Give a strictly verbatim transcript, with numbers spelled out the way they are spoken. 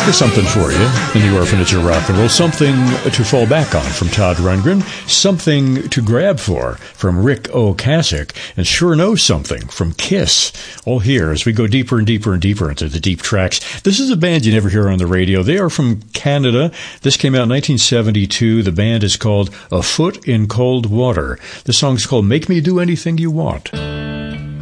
Here's something for you in the orphanage of rock and roll. Something to fall back on from Todd Rundgren. Something to grab for from Rick Ocasek. And Sure Know Something from Kiss. All here as we go deeper and deeper and deeper into the deep tracks. This is a band you never hear on the radio. They are from Canada. This came out in nineteen seventy-two. The band is called A Foot in Cold Water. The song is called Make Me Do Anything You Want.